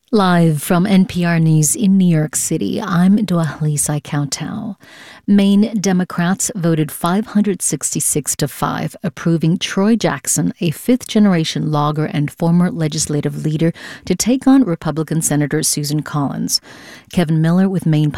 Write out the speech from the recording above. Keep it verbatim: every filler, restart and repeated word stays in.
Live from N P R News in New York City, I'm Dwahli Kautal. Maine Democrats voted five hundred sixty-six to five, approving Troy Jackson, a fifth-generation logger and former legislative leader, to take on Republican Senator Susan Collins. Kevin Miller with Maine